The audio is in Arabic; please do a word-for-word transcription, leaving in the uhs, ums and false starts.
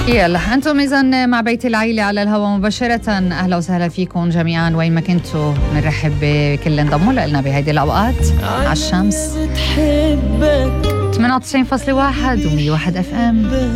يلا أنتم إذن مع بيت العيلة على الهواء مباشرة. أهلا وسهلا فيكم جميعا وين ما كنتوا. بنرحب بكل انضموا لنا بهيدي الأوقات على الشمس ثمانية وتسعين فاصلة واحد و مية وواحد اف ام.